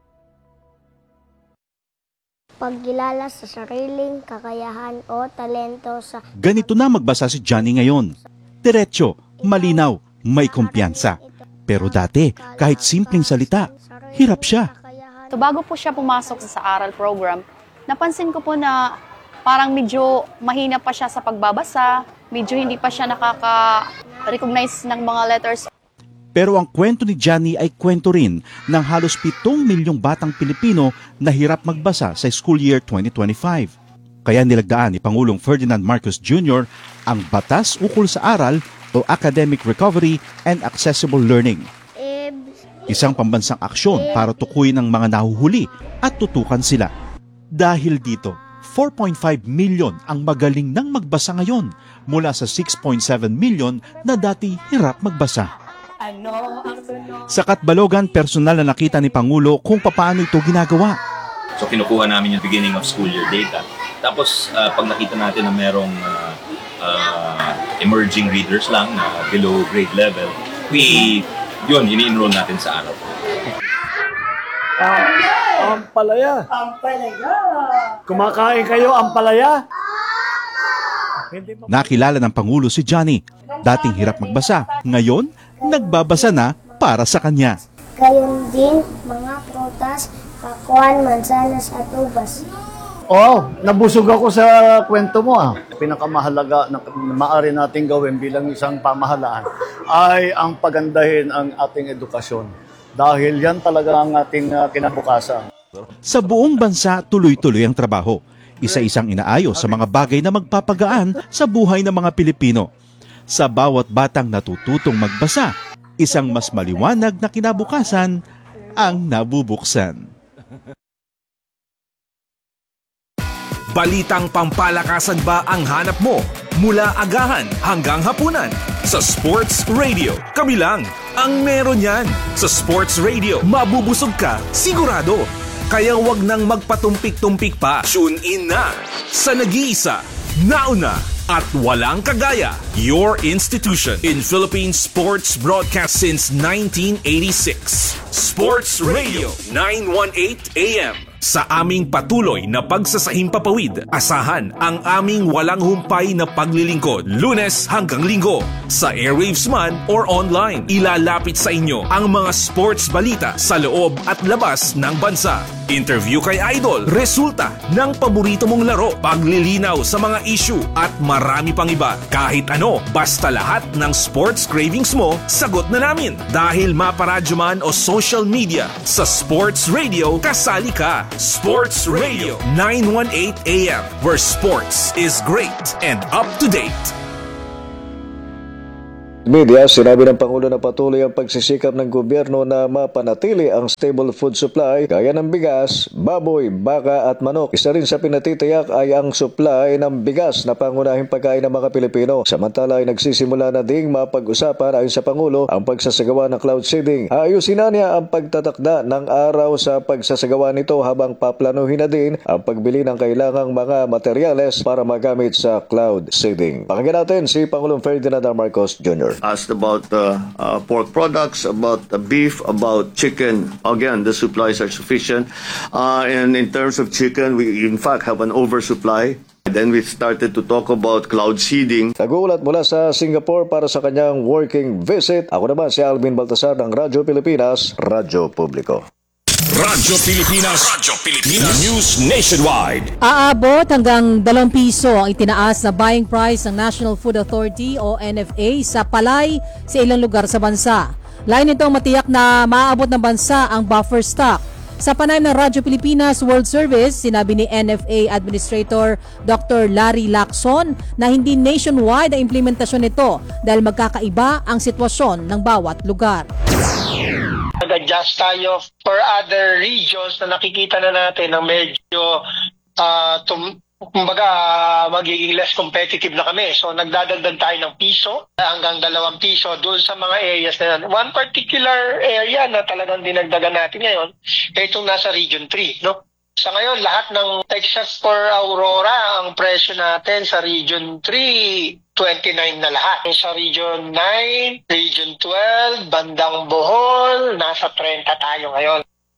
Pagkilala sa sariling kakayahan o talento sa... Ganito na magbasa si Johnny ngayon. Diretso, malinaw, may kumpiyansa. Pero dati, kahit simpleng salita, hirap siya. So bago po siya pumasok sa aral program, napansin ko po na parang medyo mahina pa siya sa pagbabasa, medyo hindi pa siya nakaka-recognize ng mga letters. Pero ang kwento ni Johnny ay kwento rin ng halos pitong milyong batang Pilipino na hirap magbasa sa school year twenty twenty-five. Kaya nilagdaan ni Pangulong Ferdinand Marcos Junior ang Batas Ukol sa Aral o Academic Recovery and Accessible Learning. Isang pambansang aksyon para tukuyin ang mga nahuhuli at tutukan sila. Dahil dito, four point five million ang magaling nang magbasa ngayon mula sa six point seven million na dati hirap magbasa. Sa Katbalogan, personal na nakita ni Pangulo kung paano ito ginagawa. So kinukuha namin yung beginning of school year data. Tapos uh, pag nakita natin na merong uh, uh, emerging readers lang na below grade level, we, yun, ini-enroll natin sa araw. Ampalaya. Ampalaya. Kumakain kayo, ampalaya? Nakilala ng Pangulo si Johnny. Dating hirap magbasa, ngayon nagbabasa na para sa kanya. Gayon din mga prutas, pakuan, mansanas at ubas. Oh, nabusog ako sa kwento mo ah. Pinakamahalaga na maaari nating gawin bilang isang pamahalaan ay ang pagandahin ang ating edukasyon. Dahil yan talaga ang ating uh, kinabukasan. Sa buong bansa, tuloy-tuloy ang trabaho. Isa-isang inaayos sa mga bagay na magpapagaan sa buhay ng mga Pilipino. Sa bawat batang natututong magbasa, isang mas maliwanag na kinabukasan ang nabubuksan. Balitang pampalakasan ba ang hanap mo? Mula agahan hanggang hapunan sa Sports Radio. Kami lang ang meron yan. Sa Sports Radio, mabubusog ka sigurado. Kaya wag nang magpatumpik-tumpik pa. Tune in na sa nag-iisa, nauna at walang kagaya, your institution in Philippine sports broadcast since nineteen eighty-six. Sports Radio nine eighteen A M Sa aming patuloy na pagsasahimpapawid, asahan ang aming walang humpay na paglilingkod. Lunes hanggang Linggo, sa airwaves man or online, ilalapit sa inyo ang mga sports balita sa loob at labas ng bansa. Interview kay Idol, resulta ng paborito mong laro, paglilinaw sa mga issue at marami pang iba. Kahit ano, basta lahat ng sports cravings mo, sagot na namin. Dahil maparadyo man o social media, sa Sports Radio, kasali ka. Sports Radio nine eighteen A M, where sports is great and up to date. Media, sinabi ng Pangulo na patuloy ang pagsisikap ng gobyerno na mapanatili ang stable food supply gaya ng bigas, baboy, baka at manok. Isa rin sa pinatitiyak ay ang supply ng bigas na pangunahing pagkain ng mga Pilipino. Samantala ay nagsisimula na ding mapag-usapan ayon sa Pangulo ang pagsasagawa ng cloud seeding. Ayusin na niya ang pagtatakda ng araw sa pagsasagawa nito habang paplanuhin na din ang pagbili ng kailangang mga materyales para magamit sa cloud seeding. Pakinggan natin si Pangulong Ferdinand R. Marcos Junior Asked about uh, uh, pork products, about uh, beef, about chicken. Again, the supplies are sufficient. Uh, and in terms of chicken, we in fact have an oversupply. Then we started to talk about cloud seeding. Nagulat mula sa Singapore para sa kanyang working visit. Ako naman si Alvin Baltasar ng Radyo Pilipinas, Radyo Publiko. Radyo Pilipinas, Radyo Pilipinas News Nationwide. Aabot hanggang dalawang piso ang itinaas na buying price ng National Food Authority o N F A sa palay sa ilang lugar sa bansa. Lain nitong matiyak na maaabot ng bansa ang buffer stock. Sa panayam ng Radyo Pilipinas World Service, sinabi ni N F A Administrator Doctor Larry Lacson na hindi nationwide ang implementasyon nito dahil magkakaiba ang sitwasyon ng bawat lugar. Nag-adjust tayo for other regions na nakikita na natin na medyo uh, tum- kumbaga uh, magiging less competitive na kami. So nagdadagdag tayo ng piso hanggang dalawang piso doon sa mga areas na yan. One particular area na talagang dinagdagan natin ngayon ay itong nasa Region three. No? Sa ngayon, lahat ng except for Aurora, ang presyo natin sa Region three, twenty-nine na lahat. Sa Region nine, Region twelve, bandang Bohol, nasa thirty tayo ngayon.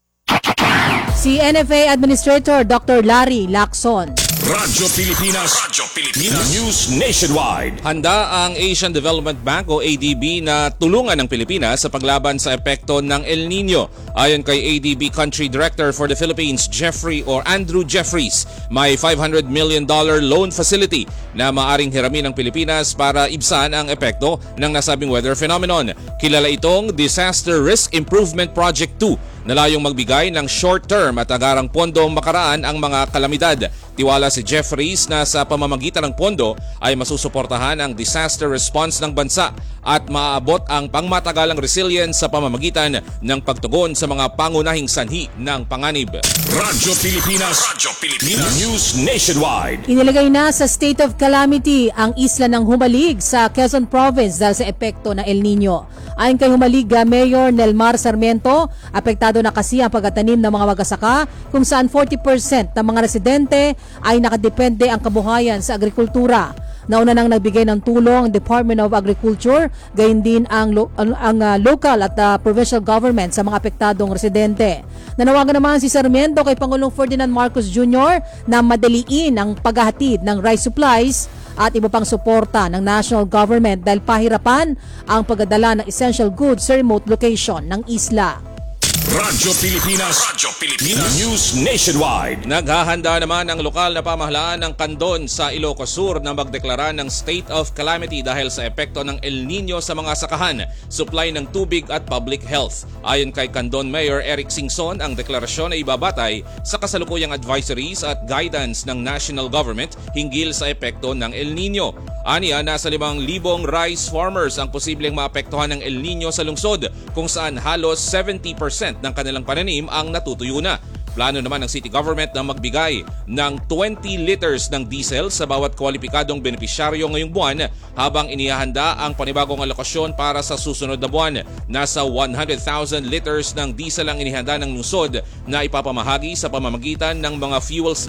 Si N F A Administrator Doctor Larry Lacson. Radyo Pilipinas, Radyo Pilipinas News Nationwide. Handa ang Asian Development Bank o A D B na tulungan ng Pilipinas sa paglaban sa epekto ng El Nino. Ayon kay A D B Country Director for the Philippines, Jeffrey or Andrew Jeffries, may five hundred million dollars loan facility na maaring hiramin ng Pilipinas para ibsan ang epekto ng nasabing weather phenomenon. Kilala itong Disaster Risk Improvement Project two na layong magbigay ng short-term at agarang pondong makaraan ang mga kalamidad. Tiwala si Jeffries na sa pamamagitan ng pondo ay masusuportahan ang disaster response ng bansa at maaabot ang pangmatagalang resilience sa pamamagitan ng pagtugon sa mga pangunahing sanhi ng panganib. Radyo Pilipinas, Radyo Pilipinas News Nationwide. Inilagay na sa state of calamity ang isla ng Humalig sa Quezon Province dahil sa epekto ng El Nino. Ayon kay Humalig Mayor Nelmar Sarmiento, apektado na kasi ang pagtatanim ng mga magsasaka kung saan forty percent ng mga residente ay nakadepende ang kabuhayan sa agrikultura. Nauna nang nagbigay ng tulong ang Department of Agriculture, gayon din ang, lo- ang, ang uh, local at uh, provincial government sa mga apektadong residente. Nanawagan naman si Sarmiento kay Pangulong Ferdinand Marcos Junior na madaliin ang paghahatid ng rice supplies at iba pang suporta ng national government dahil pahirapan ang pagdadala ng essential goods sa remote location ng isla. Radyo Pilipinas, Radyo Pilipinas News Nationwide. Naghahanda naman ang lokal na pamahalaan ng Candon sa Ilocos Sur na magdeklara ng state of calamity dahil sa epekto ng El Nino sa mga sakahan, supply ng tubig at public health. Ayon kay Candon Mayor Eric Singson, ang deklarasyon ay ibabatay sa kasalukuyang advisories at guidance ng national government hinggil sa epekto ng El Nino. Aniya, nasa limang libong rice farmers ang posibleng maapektuhan ng El Nino sa lungsod kung saan halos seventy percent ng kanilang pananim ang natutuyo na. Plano naman ng city government na magbigay ng twenty liters ng diesel sa bawat kwalipikadong benepisyaryo ngayong buwan habang inihahanda ang panibagong alokasyon para sa susunod na buwan. Nasa one hundred thousand liters ng diesel ang inihanda ng lungsod na ipapamahagi sa pamamagitan ng mga fuel slip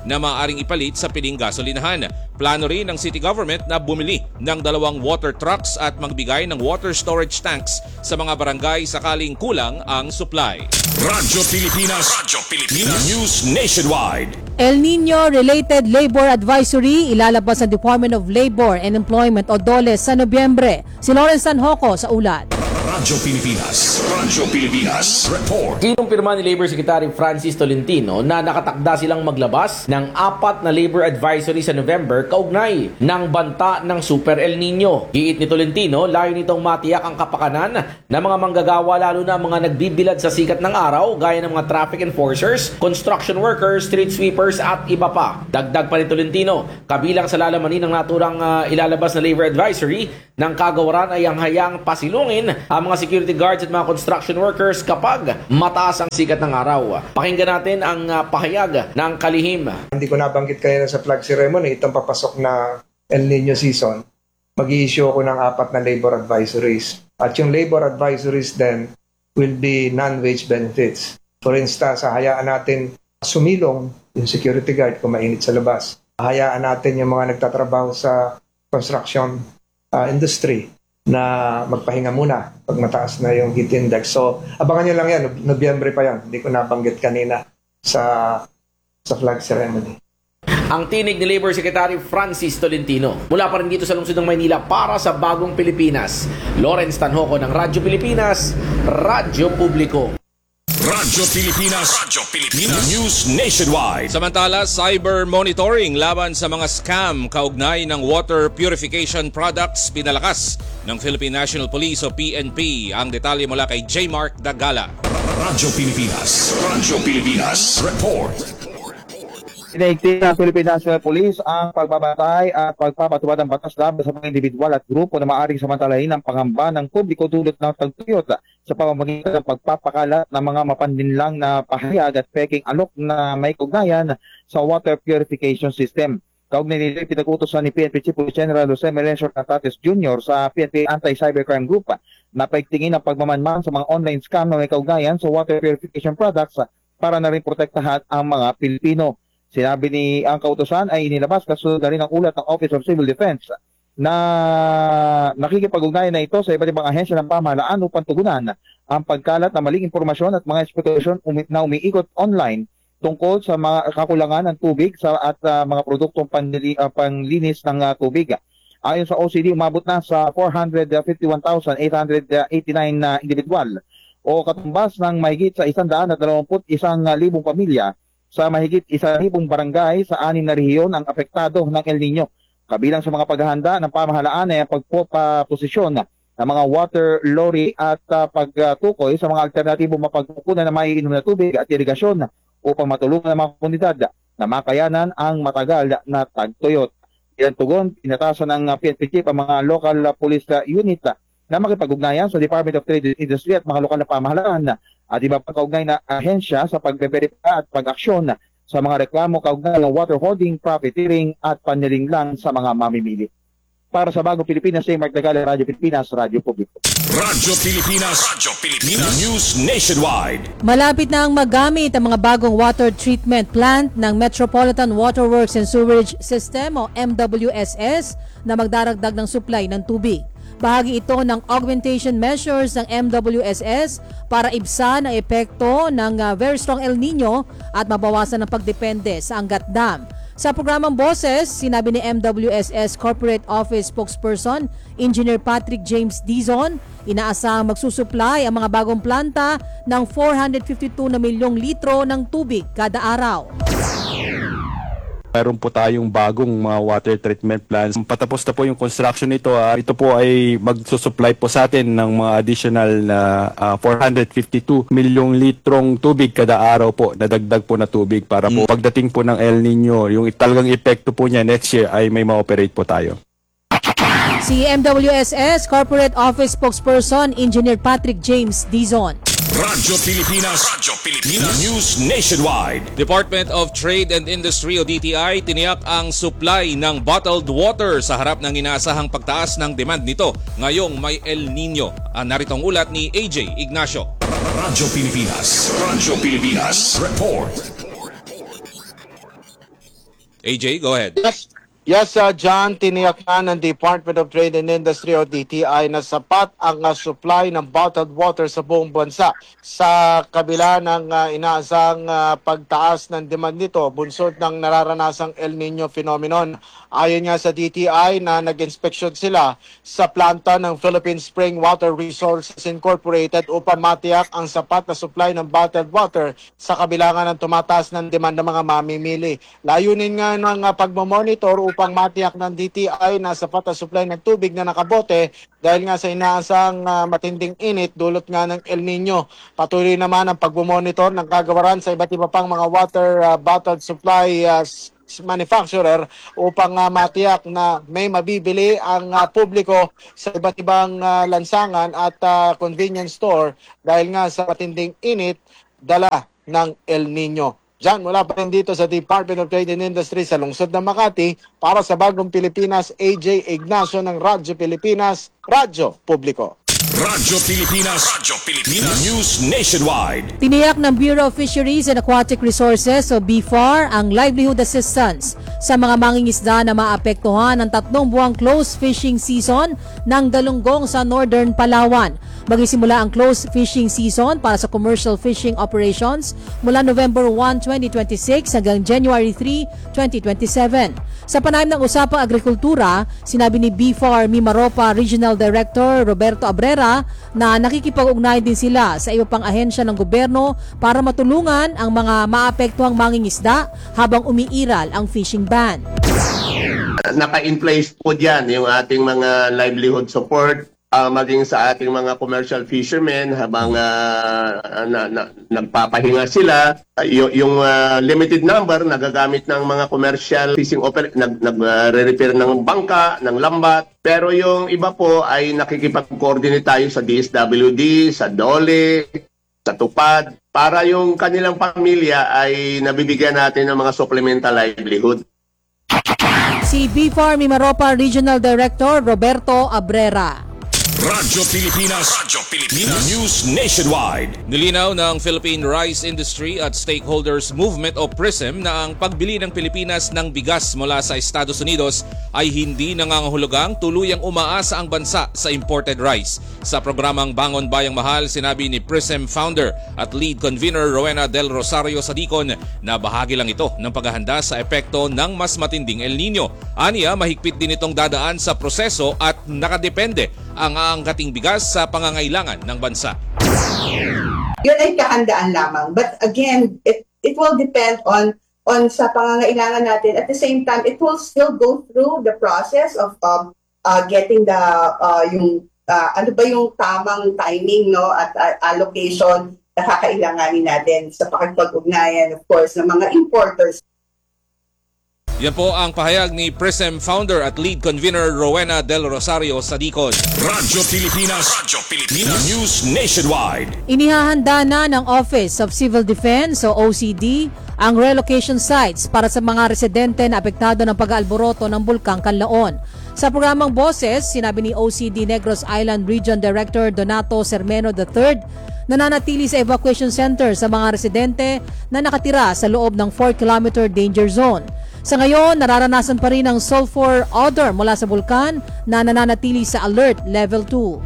na maaaring ipalit sa piling gasolinahan. Plano rin ng city government na bumili ng dalawang water trucks at magbigay ng water storage tanks sa mga barangay sakaling kulang ang supply. Radyo Pilipinas, Radyo Pilipinas News Nationwide. El Nino-related labor advisory ilalabas ng Department of Labor and Employment o DOLE sa Nobyembre. Si Lawrence Sanjoco sa ulat. Radyo Pilipinas, Radyo Pilipinas Report. Kinumpirma ni Labor Secretary Francis Tolentino na nakatakda silang maglabas ng apat na labor advisory sa November kaugnay ng banta ng Super El Nino. Giit ni Tolentino, layo nitong matiyak ang kapakanan ng mga manggagawa lalo na mga nagbibilad sa sikat ng araw gaya ng mga traffic enforcers, construction workers, street sweepers at iba pa. Dagdag pa ni Tolentino, kabilang sa lalamanin ng naturang uh, ilalabas na labor advisory ng kagawaran ay ang hayang pasilungin ang mga security guards at mga construction workers kapag mataas ang sikat ng araw. Pakinggan natin ang uh, pahayag ng kalihim. Hindi ko nabanggit kanina sa flag ceremony, itong papasok na El Nino season, mag-i-issue ako ng apat na labor advisories. At yung labor advisories then will be non-wage benefits. For instance, hayaan natin sumilong yung security guard kung mainit sa labas. Hayaan natin yung mga nagtatrabaho sa construction uh, industry na magpahinga muna pag mataas na yung heat index. So, abangan nyo lang yan. Nobyembre pa yan. Hindi ko nabanggit kanina sa sa flag ceremony. Ang tinig ni Labor Secretary Francis Tolentino. Mula pa rin dito sa lungsod ng Maynila para sa Bagong Pilipinas. Lawrence Sanjoco ng Radyo Pilipinas, Radyo Publiko. Radyo Pilipinas, Radyo Pilipinas News Nationwide. Samantala, cyber monitoring laban sa mga scam kaugnay ng water purification products pinalakas ng Philippine National Police o P N P. Ang detalye mula kay J. Mark Dagala. Radyo Pilipinas, Radyo Pilipinas Report. Inaigting ng Philippine National Police ang pagbabantay at pagpapatupad ng batas laban sa mga individual at grupo na maaaring samantalahin ang pangamba ng publiko dulot ng tagtuyot sa pamamagitan ng pagpapakalat ng mga mapandinlang na pahayag at peking alok na may kugnayan sa water purification system. Kaugnay nila pinag-utosan ni P N P Chief Police General Jose Melencio Natates Junior sa P N P Anti-Cybercrime Group na paigtingin ang pagmamanman sa mga online scam na may kaugnayan sa water purification products para na rin protektahan ang mga Pilipino. Sinabi ni ang kautosan ay inilabas kasunod na rin ang ulat ng Office of Civil Defense na nakikipag-ugnayan na ito sa iba't ibang ahensya ng pamahalaan upang tugunan ang pagkalat ng maling impormasyon at mga spekulasyon umi- na umiikot online tungkol sa mga kakulangan ng tubig sa, at uh, mga produktong panlili, uh, panlinis ng uh, tubig. Ayon sa O C D, umabot na sa four hundred fifty-one thousand eight hundred eighty-nine na uh, individual o katumbas ng mahigit sa one hundred twenty-one libong pamilya sa mahigit isang libong barangay sa anim na rehiyon ang apektado ng El Nino. Kabilang sa mga paghahanda ng pamahalaan ay ang pagpoposisyon ng mga water lorry at uh, pagtukoy sa mga alternatibong mapagkukunan na maiinom na tubig at irigasyon upang matulungan ang mga komunidad na makayanan ang matagal na tagtuyot. Ilang tugon, pinatasan ng P N P Chief ang mga local police unit na makipag-ugnayan sa Department of Trade and Industry at mga lokal na pamahalaan at iba pang kaugnay na ahensya sa pagbe-verify at pag-aksyon sa mga reklamo kaugnay ng water hoarding, profiteering at panlilinglang sa mga mamimili. Para sa Bagong Pilipinas, J. Mark Dagala, Radyo Pilipinas, Radyo Publiko. Radyo Pilipinas, Radyo Pilipinas News Nationwide. Malapit na ang magamit ang mga bagong water treatment plant ng Metropolitan Waterworks and Sewerage System o M W S S na magdaragdag ng supply ng tubig. Bahagi ito ng augmentation measures ng M W S S para ibsan ang epekto ng uh, very strong El Nino at mabawasan ang pagdepende sa Angat Dam. Sa programang Boses, sinabi ni M W S S Corporate Office Spokesperson Engineer Patrick James Dizon, inaasahang magsusupply ang mga bagong planta ng four hundred fifty-two na milyong litro ng tubig kada araw. Mayroon po tayong bagong mga water treatment plants. Patapos na po yung construction nito. Uh, ito po ay magsusupply po sa atin ng mga additional na uh, four hundred fifty-two milyong litrong tubig kada araw po. Nadagdag po na tubig para po pagdating po ng El Nino, yung talagang epekto po niya next year ay may ma-operate po tayo. Si M W S S Corporate Office Spokesperson Engineer Patrick James Dizon. Radyo Pilipinas, Radyo Pilipinas News Nationwide. Department of Trade and Industry o D T I tiniyak ang supply ng bottled water sa harap ng inaasahang pagtaas ng demand nito ngayong may El Nino. Ah, narito ang ulat ni A J Ignacio. Radyo Pilipinas, Radyo Pilipinas Report. A J, go ahead. Yes, yes uh, John, tiniyak na ng Department of Trade and Industry o D T I na sapat ang uh, supply ng bottled water sa buong bansa. Sa kabila ng uh, inaasang uh, pagtaas ng demand nito, bunsod ng nararanasang El Nino phenomenon. Ayon nga sa D T I na nag-inspeksyon sila sa planta ng Philippine Spring Water Resources Incorporated upang matiyak ang sapat na supply ng bottled water sa kabila nga ng tumataas ng demand ng mga mamimili. Layunin nga ng uh, pagmamonitor upang matiyak ng D T I na sapat na supply ng tubig na nakabote dahil nga sa inaasang uh, matinding init dulot nga ng El Nino. Patuloy naman ang pagmamonitor ng kagawaran sa iba't iba pang mga water uh, bottled supply uh, manufacturer upang uh, matiyak na may mabibili ang uh, publiko sa iba't ibang uh, lansangan at uh, convenience store dahil nga sa matinding init dala ng El Nino. Diyan, mula pa rin dito sa Department of Trade and Industry sa lungsod ng Makati para sa Bagong Pilipinas, A J Ignacio ng Radyo Pilipinas, Radyo Publiko. Radyo Pilipinas, Radyo Pilipinas, News Nationwide. Tiniyak ng Bureau of Fisheries and Aquatic Resources o B F A R ang livelihood assistance sa mga mangingisda na maapektuhan ng tatlong buwang close fishing season ng galunggong sa Northern Palawan. Magsisimula ang close fishing season para sa commercial fishing operations mula November first, twenty twenty-six hanggang January third, twenty twenty-seven. Sa panayam ng Usapang Agrikultura, sinabi ni B F A R Mimaropa Regional Director Roberto Abrera na nakikipag-ugnayan din sila sa iba pang ahensya ng gobyerno para matulungan ang mga maapektuhang mangingisda habang umiiral ang fishing ban. Naka-in place po dyan yung ating mga livelihood support, uh, maging sa ating mga commercial fishermen habang uh, na, na, nagpapahinga sila. Uh, yung yung uh, limited number nagagamit ng mga commercial fishing operator, nag, nag-repair uh, ng bangka, ng lambat. Pero yung iba po ay nakikipag-coordinate tayo sa D S W D, sa D O L E, sa Tupad, para yung kanilang pamilya ay nabibigyan natin ng mga supplemental livelihood. Si B F A R Mimaropa Regional Director Roberto Abrera. Radyo Pilipinas, Radyo Pilipinas, News Nationwide. Nilinaw ng Philippine Rice Industry at Stakeholders Movement o PRISM na ang pagbili ng Pilipinas ng bigas mula sa Estados Unidos ay hindi nangangahulugang tuluyang umaasa ang bansa sa imported rice. Sa programang Bangon Bayang Mahal, sinabi ni PRISM founder at lead convener Rowena Del Rosario Sadicon na bahagi lang ito ng paghahanda sa epekto ng mas matinding El Nino. Aniya, mahigpit din itong dadaan sa proseso at nakadepende ang aangkating bigas sa pangangailangan ng bansa. Yun ay kahandaan lamang. But again, it it will depend on on sa pangangailangan natin. At the same time, it will still go through the process of um, uh, getting the uh, yung uh, ano ba yung tamang timing, no, at uh, allocation na kakailanganin natin sa pakikipag-ugnayan, of course, ng mga importers. Yan po ang pahayag ni PRISM founder at lead convener Rowena Del Rosario Sadicon. Radyo Pilipinas, Radyo Pilipinas, News Nationwide. Inihahanda na ng Office of Civil Defense o O C D ang relocation sites para sa mga residente na apektado ng pag-aalboroto ng Bulkang Kanlaon. Sa programang Boses, sinabi ni O C D Negros Island Region Director Donato Sermeno the third, nananatili sa evacuation center sa mga residente na nakatira sa loob ng four kilometer danger zone. Sa ngayon, nararanasan pa rin ang sulfur odor mula sa bulkan na nananatili sa alert level two.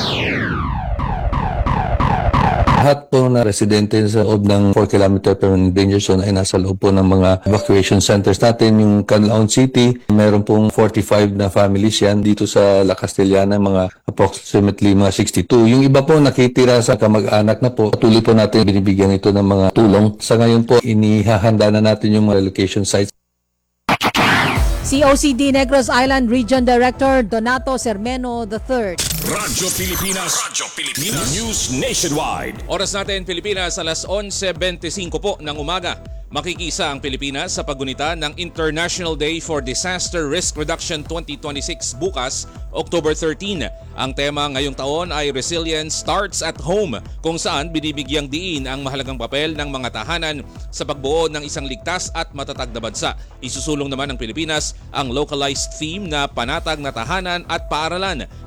Lahat po na residente sa loob ng four kilometer permanent danger zone ay nasa loob po ng mga evacuation centers natin. Yung Canlaon City, meron pong forty-five na families yan. Dito sa La Castellana, mga approximately mga sixty-two. Yung iba po nakitira sa kamag-anak na po. Patuloy po natin binibigyan ito ng mga tulong. Sa ngayon po, inihahanda na natin yung mga relocation sites. Si O C D Negros Island Region Director Donato Sermeno the third. Radyo Pilipinas, Radyo Pilipinas, News Nationwide. Oras natin Pilipinas, alas eleven twenty-five po ng umaga. Makikisa ang Pilipinas sa paggunita ng International Day for Disaster Risk Reduction twenty twenty-six bukas, October thirteenth. Ang tema ngayong taon ay Resilience Starts at Home, kung saan binibigyang diin ang mahalagang papel ng mga tahanan sa pagbuo ng isang ligtas at matatag na bansa. Isusulong naman ng Pilipinas ang localized theme na panatag na tahanan at paaralan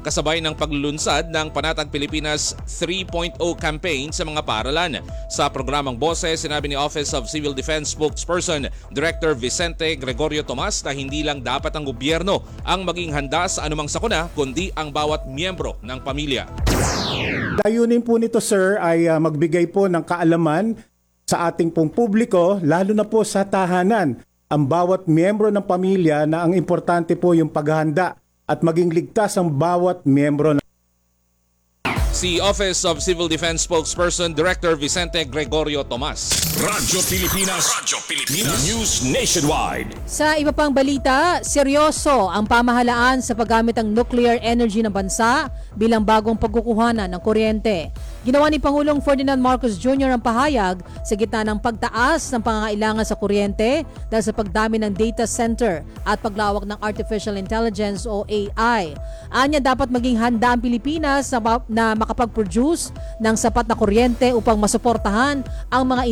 kasabay ng paglulunsad ng Panatag Pilipinas three point oh campaign sa mga paaralan. Sa programang Boses, sinabi ni Office of Civil Defense spokesperson Director Vicente Gregorio Tomas na hindi lang dapat ang gobyerno ang maging handa sa anumang sakuna, kundi ang bawat miyembro ng pamilya. Layunin po nito, sir, ay uh, magbigay po ng kaalaman sa ating pong publiko, lalo na po sa tahanan, ang bawat miyembro ng pamilya na ang importante po yung paghahanda at maging ligtas ang bawat miyembro. Si Office of Civil Defense spokesperson Director Vicente Gregorio Tomas. Radyo Pilipinas, Radyo Pilipinas, News Nationwide. Sa iba pang balita, seryoso ang pamahalaan sa paggamit ng nuclear energy ng bansa bilang bagong pagkukuhanan ng kuryente. Ginawa ni Pangulong Ferdinand Marcos Junior ang pahayag sa gitna ng pagtaas ng pangangailangan sa kuryente dahil sa pagdami ng data center at paglawak ng artificial intelligence o A I. Anya dapat maging handa ang Pilipinas na makapag-produce ng sapat na kuryente upang masuportahan ang mga